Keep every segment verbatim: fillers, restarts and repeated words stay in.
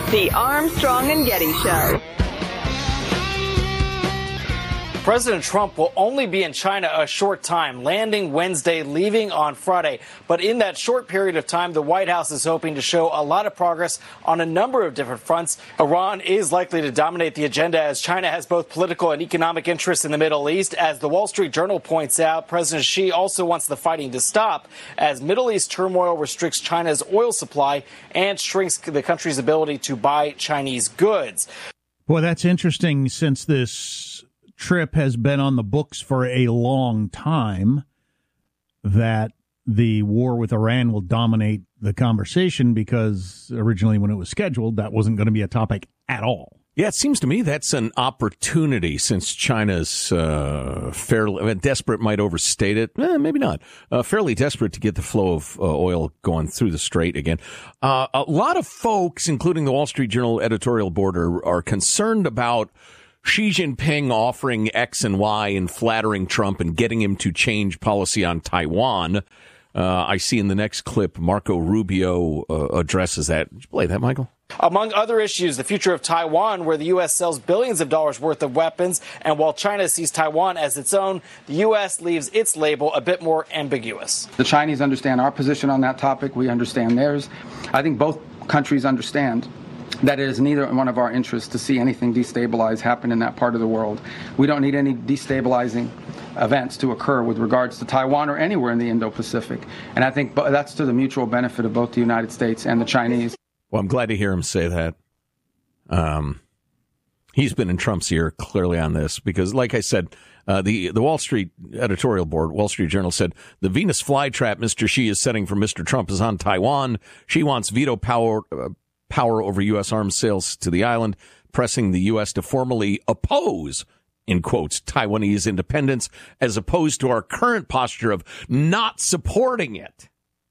The Armstrong and Getty Show. President Trump will only be in China a short time, landing Wednesday, leaving on Friday. But in that short period of time, the White House is hoping to show a lot of progress on a number of different fronts. Iran is likely to dominate the agenda as China has both political and economic interests in the Middle East. As the Wall Street Journal points out, President Xi also wants the fighting to stop as Middle East turmoil restricts China's oil supply and shrinks the country's ability to buy Chinese goods. Boy, that's interesting since this trip has been on the books for a long time, that the war with Iran will dominate the conversation, because originally when it was scheduled, that wasn't going to be a topic at all. Yeah, it seems to me that's an opportunity, since China's uh, fairly I mean, desperate, might overstate it. Eh, maybe not. Uh, fairly desperate to get the flow of uh, oil going through the strait again. Uh, a lot of folks, including the Wall Street Journal editorial board, are, are concerned about Xi Jinping offering X and Y and flattering Trump and getting him to change policy on Taiwan. Uh, I see in the next clip, Marco Rubio uh, addresses that. Did you play that, Michael? Among other issues, the future of Taiwan, where the U S sells billions of dollars worth of weapons. And while China sees Taiwan as its own, the U S leaves its label a bit more ambiguous. The Chinese understand our position on that topic. We understand theirs. I think both countries understand that it is neither one of our interests to see anything destabilize happen in that part of the world. We don't need any destabilizing events to occur with regards to Taiwan or anywhere in the Indo-Pacific. And I think that's to the mutual benefit of both the United States and the Chinese. Well, I'm glad to hear him say that. Um, he's been in Trump's ear clearly on this because, like I said, uh, the, the Wall Street editorial board, Wall Street Journal, said the Venus flytrap Mister Xi is setting for Mister Trump is on Taiwan. She wants veto power uh, power over U S arms sales to the island, pressing the U S to formally oppose, in quotes, Taiwanese independence, as opposed to our current posture of not supporting it.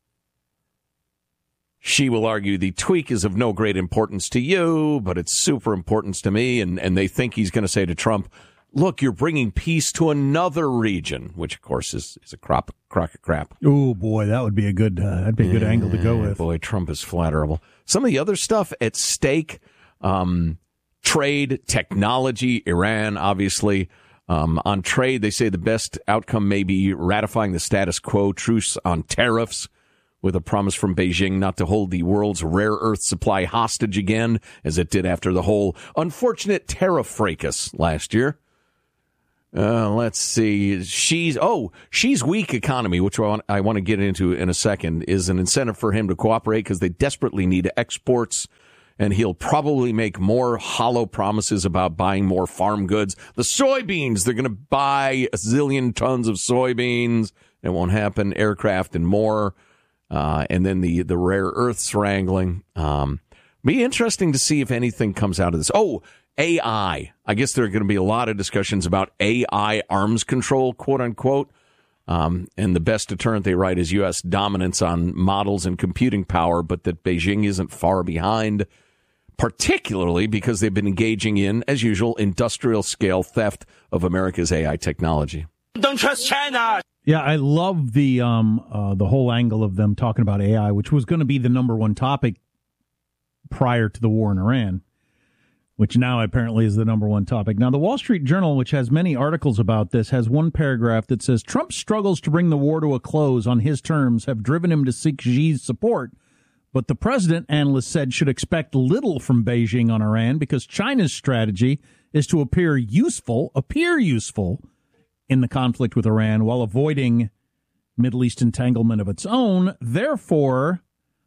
She will argue the tweak is of no great importance to you, but it's super important to me. And, and they think he's going to say to Trump, look, you're bringing peace to another region, which, of course, is, is a crop, crock of crap. Oh, boy, that would be a good, uh, that'd be a good yeah, angle to go with. Boy, Trump is flatterable. Some of the other stuff at stake, um, trade, technology, Iran, obviously. Um, on trade, they say the best outcome may be ratifying the status quo, truce on tariffs, with a promise from Beijing not to hold the world's rare earth supply hostage again, as it did after the whole unfortunate tariff fracas last year. Uh, let's see. She's, oh, she's weak economy, which I want, I want to get into in a second, is an incentive for him to cooperate because they desperately need exports. And he'll probably make more hollow promises about buying more farm goods. The soybeans, they're going to buy a zillion tons of soybeans. It won't happen. Aircraft and more. Uh, and then the, the rare earths wrangling. Um, be interesting to see if anything comes out of this. Oh, A I. I guess there are going to be a lot of discussions about A I arms control, quote unquote. Um, and the best deterrent, they write, is U S dominance on models and computing power, but that Beijing isn't far behind, particularly because they've been engaging in, as usual, industrial scale theft of America's A I technology. Don't trust China. Yeah, I love the um uh, the whole angle of them talking about A I, which was going to be the number one topic prior to the war in Iran, which now apparently is the number one topic. Now, the Wall Street Journal, which has many articles about this, has one paragraph that says, Trump's struggles to bring the war to a close on his terms have driven him to seek Xi's support. But the president, analysts said, should expect little from Beijing on Iran because China's strategy is to appear useful, appear useful in the conflict with Iran while avoiding Middle East entanglement of its own. Therefore,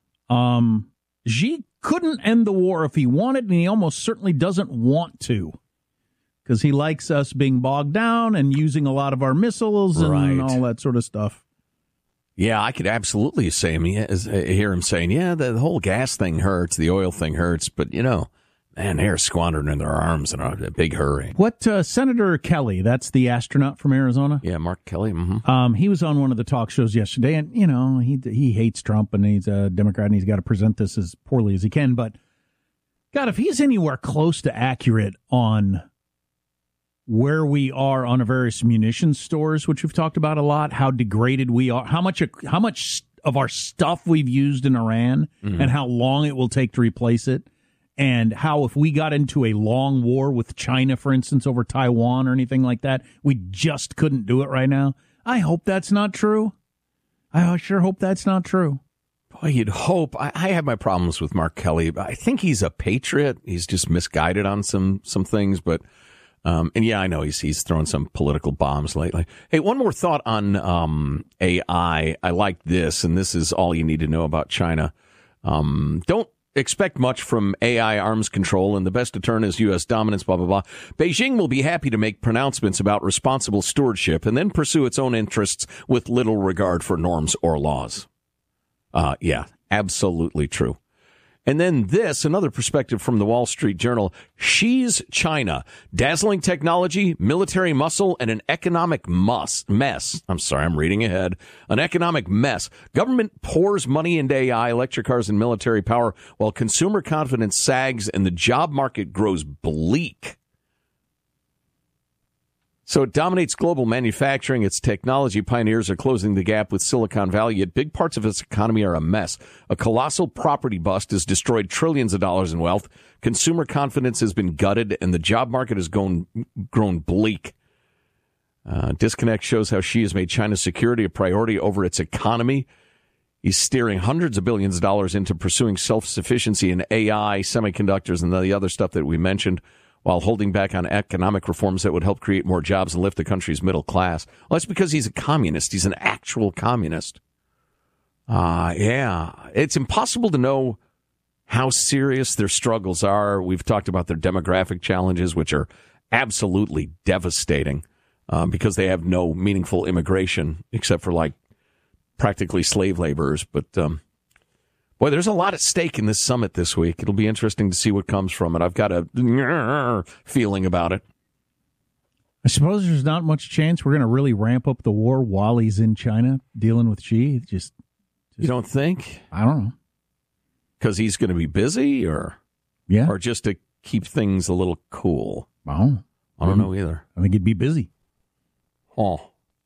um, Xi couldn't end the war if he wanted, and he almost certainly doesn't want to because he likes us being bogged down and using a lot of our missiles and right. all that sort of stuff. Yeah, I could absolutely say him, hear him saying, yeah, the whole gas thing hurts, the oil thing hurts, but, you know, man, they're squandering in their arms in a big hurry. What, uh, Senator Kelly, that's the astronaut from Arizona? Yeah, Mark Kelly. Mm-hmm. Um, he was on one of the talk shows yesterday, and, you know, he he hates Trump, and he's a Democrat, and he's got to present this as poorly as he can. But, God, if he's anywhere close to accurate on where we are on our various munitions stores, which we've talked about a lot, how degraded we are, how much how much of our stuff we've used in Iran, mm-hmm. and how long it will take to replace it, and how if we got into a long war with China, for instance, over Taiwan or anything like that, we just couldn't do it right now. I hope that's not true. I sure hope that's not true. Boy, you'd hope. I, I have my problems with Mark Kelly. I think he's a patriot. He's just misguided on some some things. But, um, and yeah, I know he's he's thrown some political bombs lately. Hey, one more thought on um, A I. I like this, and this is all you need to know about China. Um, don't expect much from A I arms control, and the best deterrent is U S dominance, blah, blah, blah. Beijing will be happy to make pronouncements about responsible stewardship and then pursue its own interests with little regard for norms or laws. Uh, yeah, absolutely true. And then this, another perspective from the Wall Street Journal. Xi's China. Dazzling technology, military muscle, and an economic muss, mess. I'm sorry, I'm reading ahead. An economic mess. Government pours money into A I, electric cars, and military power, while consumer confidence sags and the job market grows bleak. So it dominates global manufacturing. Its technology pioneers are closing the gap with Silicon Valley, yet big parts of its economy are a mess. A colossal property bust has destroyed trillions of dollars in wealth. Consumer confidence has been gutted, and the job market has grown, grown bleak. Uh, Disconnect shows how Xi has made China's security a priority over its economy. He's steering hundreds of billions of dollars into pursuing self-sufficiency in A I, semiconductors, and the other stuff that we mentioned, while holding back on economic reforms that would help create more jobs and lift the country's middle class. Well, that's because he's a communist. He's an actual communist. Uh, yeah. It's impossible to know how serious their struggles are. We've talked about their demographic challenges, which are absolutely devastating uh, because they have no meaningful immigration except for, like, practically slave laborers. But, um, boy, there's a lot at stake in this summit this week. It'll be interesting to see what comes from it. I've got a feeling about it. I suppose there's not much chance we're going to really ramp up the war while he's in China dealing with Xi. Just, just you don't think? I don't know. Because he's going to be busy, or yeah, or just to keep things a little cool? Oh, I don't know either. I think he'd be busy. Oh.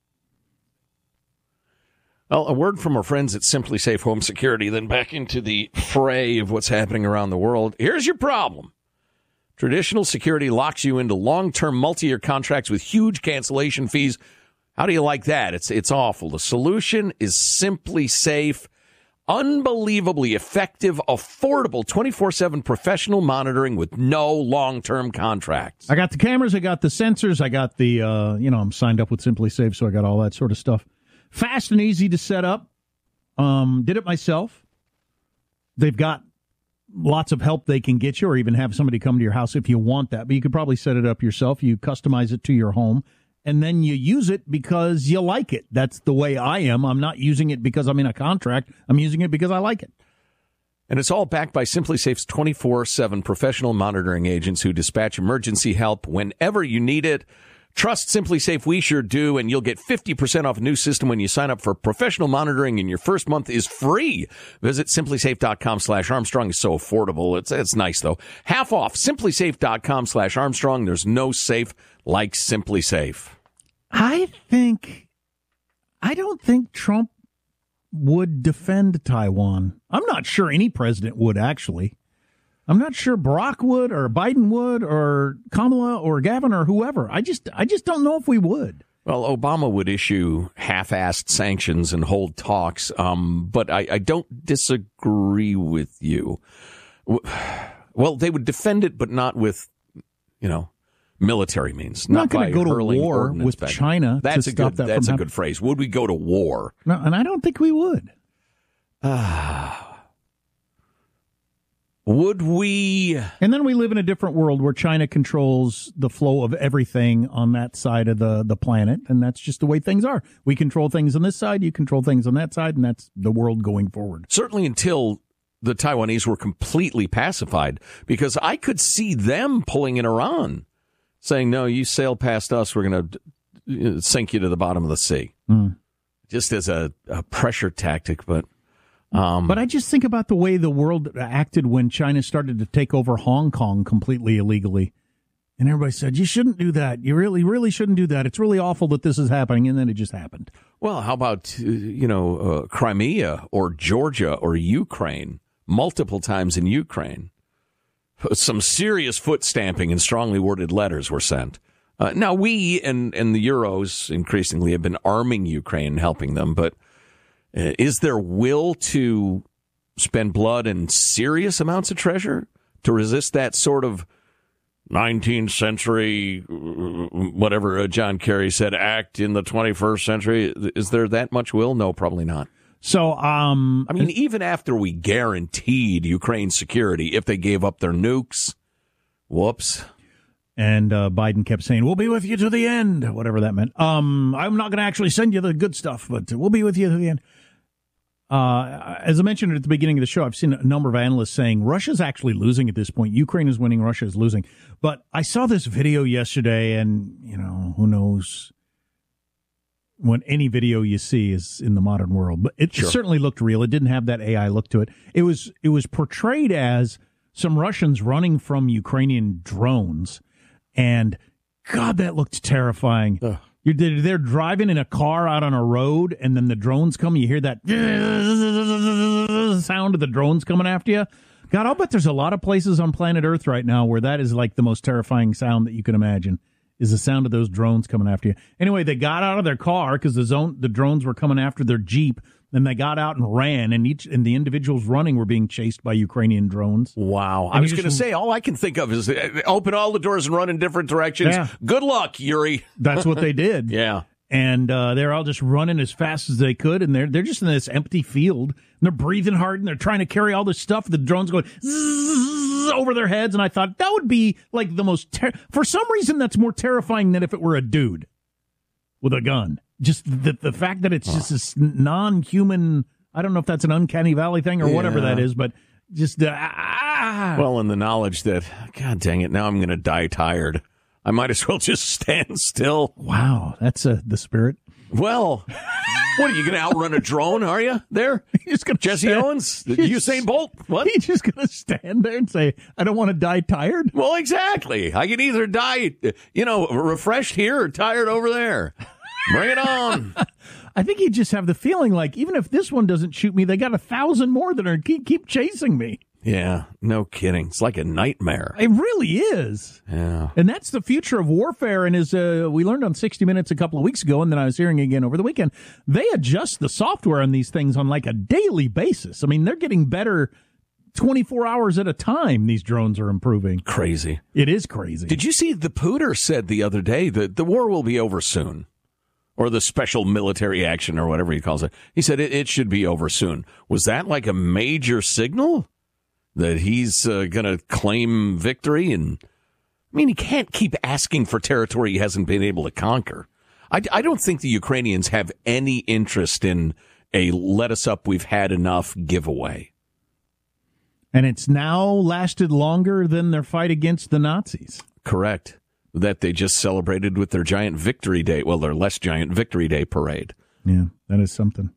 Well, a word from our friends at Simply Safe Home Security, then back into the fray of what's happening around the world. Here's your problem. Traditional security locks you into long-term multi-year contracts with huge cancellation fees. How do you like that? It's it's awful. The solution is Simply Safe. Unbelievably effective, affordable, twenty-four seven professional monitoring with no long-term contracts. I got the cameras, I got the sensors, I got the, uh, you know, I'm signed up with Simply Safe, so I got all that sort of stuff. Fast and easy to set up. Um, did it myself. They've got lots of help they can get you, or even have somebody come to your house if you want that. But you could probably set it up yourself. You customize it to your home, and then you use it because you like it. That's the way I am. I'm not using it because I'm in a contract. I'm using it because I like it. And it's all backed by Simply Safe's twenty-four seven professional monitoring agents who dispatch emergency help whenever you need it. Trust Simply Safe, we sure do, and you'll get fifty percent off a new system when you sign up for professional monitoring, and your first month is free. Visit simplysafe.com slash Armstrong. It's so affordable. It's it's nice, though. Half off, simplysafe.com slash Armstrong. There's no safe like Simply Safe. I think, I don't think Trump would defend Taiwan. I'm not sure any president would, actually. I'm not sure Barack would, or Biden would, or Kamala, or Gavin, or whoever. I just, I just don't know if we would. Well, Obama would issue half-assed sanctions and hold talks, um, but I, I don't disagree with you. Well, they would defend it, but not with, you know, military means. Not, not going to go to hurling war with back. China. That's to a stop good. that That's from a happening. good phrase. Would we go to war? No, and I don't think we would. Ah. Would we? And then we live in a different world where China controls the flow of everything on that side of the, the planet, and that's just the way things are. We control things on this side, you control things on that side, and that's the world going forward. Certainly until the Taiwanese were completely pacified, because I could see them pulling in Iran, saying, no, you sail past us, we're going to sink you to the bottom of the sea. Mm. Just as a, a pressure tactic, but... Um, but I just think about the way the world acted when China started to take over Hong Kong completely illegally. And everybody said, you shouldn't do that. You really, really shouldn't do that. It's really awful that this is happening. And then it just happened. Well, how about, uh, you know, uh, Crimea or Georgia or Ukraine, multiple times in Ukraine? some serious foot stamping and strongly worded letters were sent. Uh, now, we and, and the Euros increasingly have been arming Ukraine and helping them, but uh, is there will to spend blood and serious amounts of treasure to resist that sort of nineteenth century, whatever uh, John Kerry said, act in the twenty-first century? Is there that much will? No, probably not. So, um, I mean, even after we guaranteed Ukraine's security, if they gave up their nukes, whoops. And uh, Biden kept saying, we'll be with you to the end, whatever that meant. Um, I'm not going to actually send you the good stuff, but we'll be with you to the end. Uh, as I mentioned at the beginning of the show, I've seen a number of analysts saying Russia's actually losing at this point. Ukraine is winning, Russia is losing. But I saw this video yesterday, and, you know, who knows when any video you see is in the modern world. But it Sure. certainly looked real. It didn't have that A I look to it. It was, it was portrayed as some Russians running from Ukrainian drones. And, God, that looked terrifying. Ugh. You're, they're, they're driving in a car out on a road, and then the drones come. You hear that sound of the drones coming after you. God, I'll bet there's a lot of places on planet Earth right now where that is like the most terrifying sound that you can imagine, is the sound of those drones coming after you. Anyway, they got out of their car because the zone, the drones were coming after their Jeep. Then they got out and ran, and each and the individuals running were being chased by Ukrainian drones. Wow. And I was you going to just- say, all I can think of is uh, open all the doors and run in different directions. Yeah. Good luck, Yuri. That's what they did. Yeah. And uh, they're all just running as fast as they could, and they're they're just in this empty field, and they're breathing hard, and they're trying to carry all this stuff. The drones going zzz over their heads, and I thought that would be like the most. Ter- For some reason, that's more terrifying than if it were a dude with a gun. Just the the fact that it's just this non-human. I don't know if that's an uncanny valley thing or whatever Yeah. that is, but just uh, ah. Well, and the knowledge that, God dang it, now I'm going to die tired. I might as well just stand still. Wow, that's uh, the spirit. Well, what, are you going to outrun a drone, are you, there? He's gonna Jesse stand- Owens? He's- Usain Bolt? What? He's just going to stand there and say, I don't want to die tired. Well, exactly. I can either die, you know, refreshed here or tired over there. Bring it on. I think you just have the feeling like even if this one doesn't shoot me, they got a thousand more that are keep, keep chasing me. Yeah, no kidding. It's like a nightmare. It really is. Yeah. And that's the future of warfare. And as uh, we learned on sixty minutes a couple of weeks ago, and then I was hearing again over the weekend, they adjust the software on these things on like a daily basis. I mean, they're getting better twenty-four hours at a time. These drones are improving. Crazy. It is crazy. Did you see the Pooter said the other day that the war will be over soon? Or the special military action or whatever he calls it. He said it, it should be over soon. Was that like a major signal that he's uh, going to claim victory? And I mean, he can't keep asking for territory he hasn't been able to conquer. I, I don't think the Ukrainians have any interest in a let us up, we've had enough giveaway. And it's now lasted longer than their fight against the Nazis. Correct. That they just celebrated with their giant victory day. Well, their less giant victory day parade. Yeah, that is something.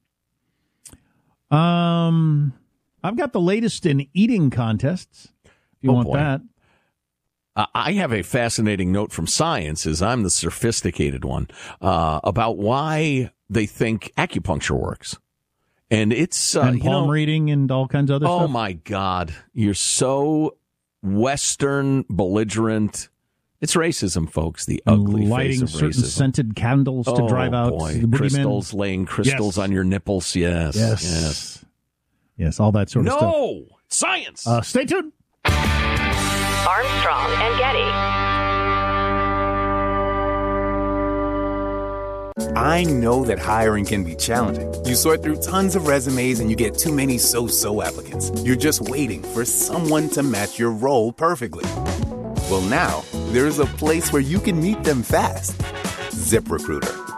Um, I've got the latest in eating contests. If you Oh, want boy. that. Uh, I have a fascinating note from Science, as I'm the sophisticated one, uh, about why they think acupuncture works. And it's, uh, and you palm know, reading and all kinds of other oh stuff. my God, you're so Western, belligerent. It's racism, folks. The ugly lighting face of certain racism. scented candles to oh, drive out boy. the boogeymen. Crystals, laying crystals Yes. on your nipples. Yes. Yes. Yes. Yes, all that sort of stuff. No! Science! Uh, stay tuned. Armstrong and Getty. I know that hiring can be challenging. You sort through tons of resumes and you get too many so-so applicants. You're just waiting for someone to match your role perfectly. Well, now, there's a place where you can meet them fast. ZipRecruiter.